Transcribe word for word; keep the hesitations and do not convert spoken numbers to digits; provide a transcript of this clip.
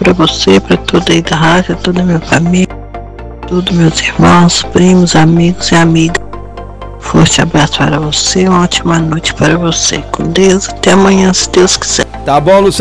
para você, para toda aí da rádio, toda a minha família, todos meus irmãos, primos, amigos e amigas. Forte abraço para você, uma ótima noite para você. Com Deus, até amanhã, se Deus quiser. Tá bom, Luciano.